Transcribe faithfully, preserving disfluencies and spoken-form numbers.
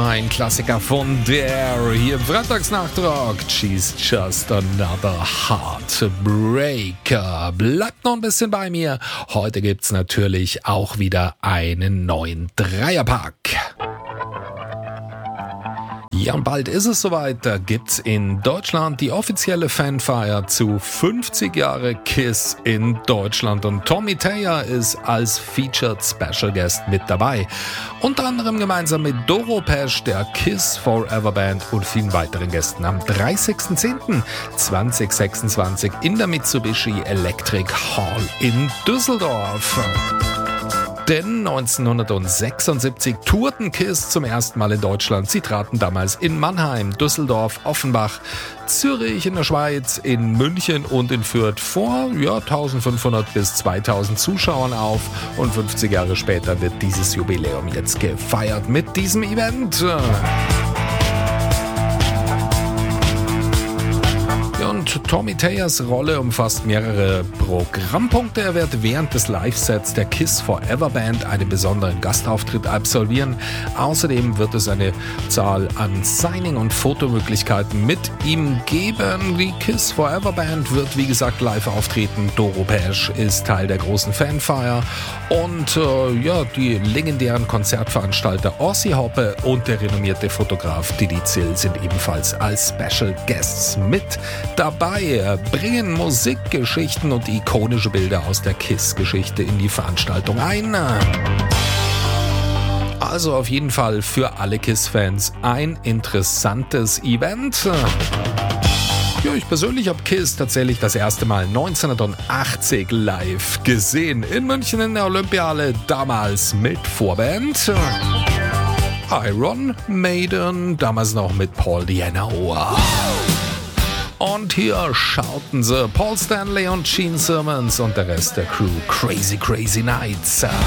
Ein Klassiker von Dare hier im Freitagsnachtrag. She's just another heartbreaker. Bleibt noch ein bisschen bei mir. Heute gibt's natürlich auch wieder einen neuen Dreierpack. Ja, und bald ist es soweit. Da gibt's in Deutschland die offizielle Fanfeier zu fünfzig Jahre KISS in Deutschland. Und Tommy Thayer ist als Featured Special Guest mit dabei. Unter anderem gemeinsam mit Doro Pesch, der KISS Forever Band und vielen weiteren Gästen am dreißigsten zehnten zweitausendsechsundzwanzig in der Mitsubishi Electric Hall in Düsseldorf. Denn neunzehnhundertsechsundsiebzig tourten KISS zum ersten Mal in Deutschland. Sie traten damals in Mannheim, Düsseldorf, Offenbach, Zürich in der Schweiz, in München und in Fürth vor ja, eintausendfünfhundert bis zweitausend Zuschauern auf. Und fünfzig Jahre später wird dieses Jubiläum jetzt gefeiert mit diesem Event. Und Tommy Thayers Rolle umfasst mehrere Programmpunkte. Er wird während des Live-Sets der KISS Forever Band einen besonderen Gastauftritt absolvieren. Außerdem wird es eine Zahl an Signing- und Fotomöglichkeiten mit ihm geben. Die KISS Forever Band wird, wie gesagt, live auftreten. Doro Pesch ist Teil der großen Fanfire. Und äh, ja, die legendären Konzertveranstalter Ossi Hoppe und der renommierte Fotograf Didi Zill sind ebenfalls als Special Guests mit dabei, bringen Musik, Geschichten und ikonische Bilder aus der KISS-Geschichte in die Veranstaltung ein. Also auf jeden Fall für alle KISS-Fans ein interessantes Event. Ja, ich persönlich habe KISS tatsächlich das erste Mal neunzehnhundertachtzig live gesehen. In München in der Olympiahalle, damals mit Vorband Iron Maiden, damals noch mit Paul Di'Anno. Und hier schauten sie Paul Stanley und Gene Simmons und der Rest der Crew. Crazy, crazy nights.